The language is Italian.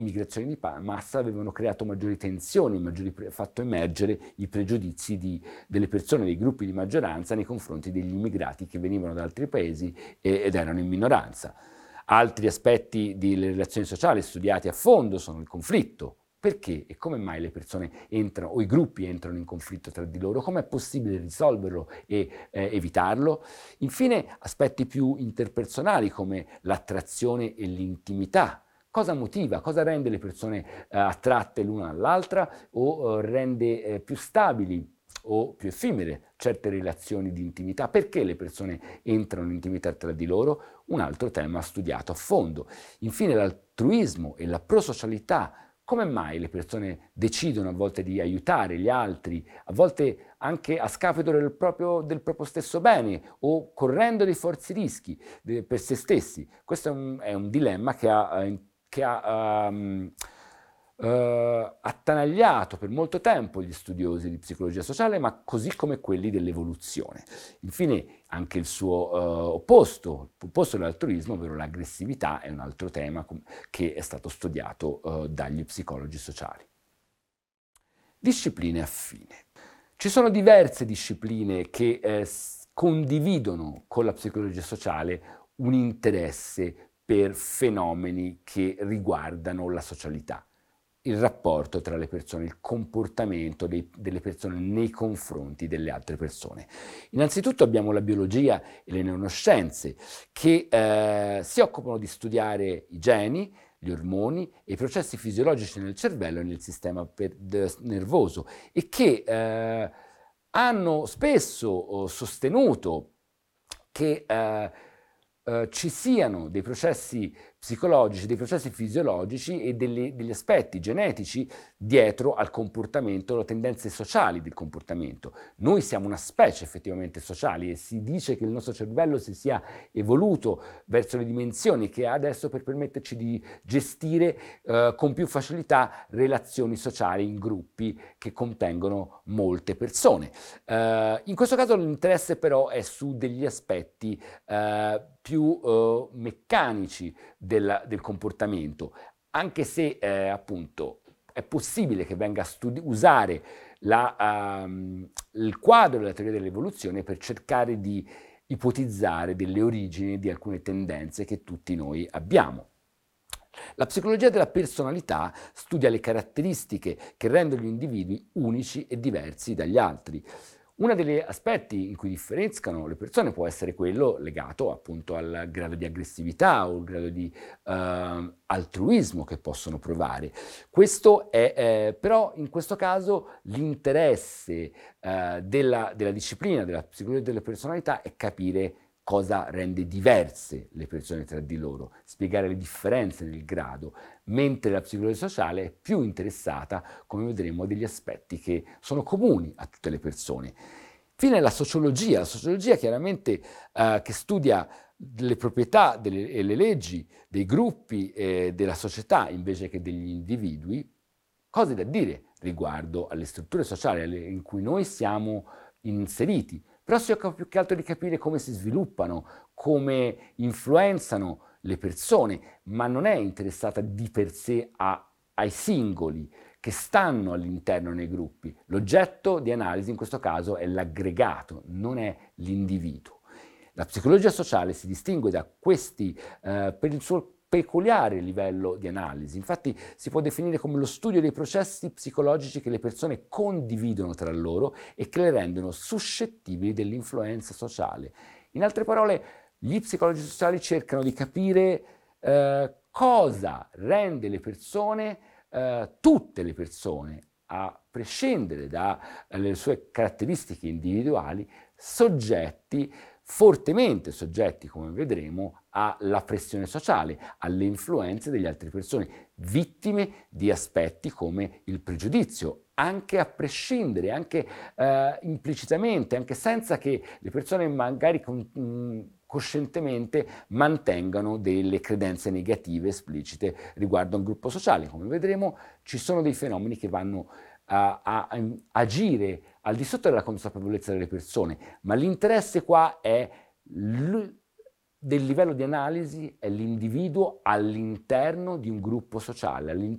migrazioni di massa avevano creato maggiori tensioni, fatto emergere i pregiudizi delle persone, dei gruppi di maggioranza nei confronti degli immigrati che venivano da altri paesi ed erano in minoranza. Altri aspetti delle relazioni sociali studiati a fondo sono il conflitto. Perché e come mai le persone entrano o i gruppi entrano in conflitto tra di loro? Come è possibile risolverlo e evitarlo? Infine, aspetti più interpersonali come l'attrazione e l'intimità. Cosa motiva, cosa rende le persone attratte l'una all'altra o rende più stabili o più effimere certe relazioni di intimità? Perché le persone entrano in intimità tra di loro? Un altro tema studiato a fondo. Infine l'altruismo e la prosocialità. Come mai le persone decidono a volte di aiutare gli altri, a volte anche a scapito del proprio stesso bene o correndo dei forti rischi per se stessi? Questo è un dilemma che ha attanagliato per molto tempo gli studiosi di psicologia sociale, ma così come quelli dell'evoluzione. Infine, anche il suo opposto dell'altruismo, ovvero l'aggressività, è un altro tema che è stato studiato dagli psicologi sociali. Discipline affine. Ci sono diverse discipline che condividono con la psicologia sociale un interesse per fenomeni che riguardano la socialità, il rapporto tra le persone, il comportamento delle persone nei confronti delle altre persone. Innanzitutto abbiamo la biologia e le neuroscienze che si occupano di studiare i geni, gli ormoni e i processi fisiologici nel cervello e nel sistema nervoso e che hanno spesso sostenuto che ci siano dei processi psicologici, dei processi fisiologici e degli aspetti genetici dietro al comportamento, le tendenze sociali del comportamento. Noi siamo una specie effettivamente sociali e si dice che il nostro cervello si sia evoluto verso le dimensioni che ha adesso per permetterci di gestire con più facilità relazioni sociali in gruppi che contengono molte persone. In questo caso l'interesse però è su degli aspetti più meccanici del comportamento, anche se appunto è possibile che venga usare il quadro della teoria dell'evoluzione per cercare di ipotizzare delle origini di alcune tendenze che tutti noi abbiamo. La psicologia della personalità studia le caratteristiche che rendono gli individui unici e diversi dagli altri. Uno degli aspetti in cui differenziano le persone può essere quello legato appunto al grado di aggressività o al grado di altruismo che possono provare. Questo è però in questo caso l'interesse della disciplina della psicologia della personalità è capire cosa rende diverse le persone tra di loro, spiegare le differenze nel grado, mentre la psicologia sociale è più interessata, come vedremo, a degli aspetti che sono comuni a tutte le persone. Infine la sociologia chiaramente che studia le proprietà e le leggi dei gruppi e della società invece che degli individui, cose da dire riguardo alle strutture sociali in cui noi siamo inseriti, però si occupa più che altro di capire come si sviluppano, come influenzano le persone, ma non è interessata di per sé ai singoli che stanno all'interno nei gruppi. L'oggetto di analisi in questo caso è l'aggregato, non è l'individuo. La psicologia sociale si distingue da questi per il suo peculiare livello di analisi. Infatti si può definire come lo studio dei processi psicologici che le persone condividono tra loro e che le rendono suscettibili dell'influenza sociale. In altre parole, gli psicologi sociali cercano di capire cosa rende le persone, tutte le persone, a prescindere dalle sue caratteristiche individuali, fortemente soggetti, come vedremo, alla pressione sociale, alle influenze delle altre persone, vittime di aspetti come il pregiudizio, anche a prescindere, anche implicitamente, anche senza che le persone magari coscientemente mantengano delle credenze negative esplicite riguardo a un gruppo sociale. Come vedremo, ci sono dei fenomeni che vanno a agire al di sotto della consapevolezza delle persone, ma l'interesse qua è del livello di analisi è l'individuo all'interno di un gruppo sociale,